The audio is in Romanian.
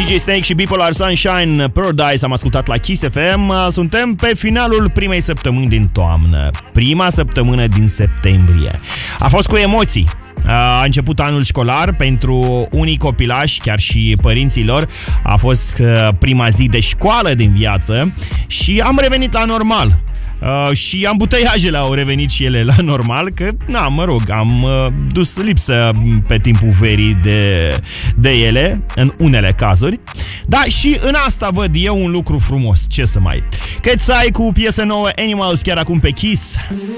DJ Snake și Bipolar Sunshine, Paradise am ascultat la Kiss FM. Suntem pe finalul primei săptămâni din toamnă, prima săptămână din septembrie. A fost cu emoții. A început anul școlar pentru unii copilași, chiar și părinții lor. A fost prima zi de școală din viață și am revenit la normal. Și ambuteiajele au revenit și ele la normal, că, am dus lipsă pe timpul verii de ele, în unele cazuri. Da, și în asta văd eu un lucru frumos, ce să mai... Cat's Eye cu piesă nouă, Animals, chiar acum pe Kiss.